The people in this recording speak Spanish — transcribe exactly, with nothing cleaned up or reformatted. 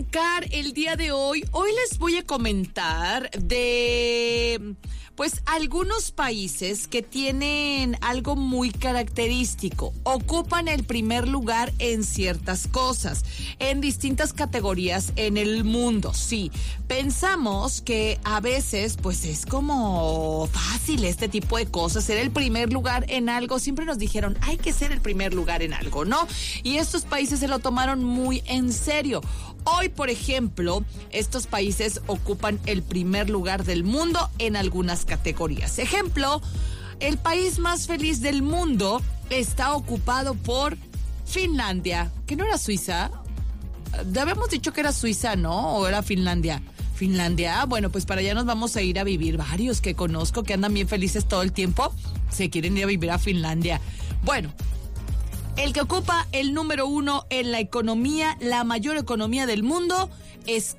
tocar el día de hoy? Hoy les voy a comentar de, pues, algunos países que tienen algo muy característico. Ocupan el primer lugar en ciertas cosas, en distintas categorías en el mundo. Sí, pensamos que a veces, pues, es como fácil este tipo de cosas, ser el primer lugar en algo. Siempre nos dijeron, hay que ser el primer lugar en algo, ¿no? Y estos países se lo tomaron muy en serio. Hoy, por ejemplo, estos países ocupan el primer lugar del mundo en algunas categorías. Ejemplo, el país más feliz del mundo está ocupado por Finlandia, que no era Suiza. Habíamos dicho que era Suiza, ¿no? ¿O era Finlandia? Finlandia, bueno, pues para allá nos vamos a ir a vivir. Varios que conozco que andan bien felices todo el tiempo, se quieren ir a vivir a Finlandia. Bueno, el que ocupa el número uno en la economía, la mayor economía del mundo, es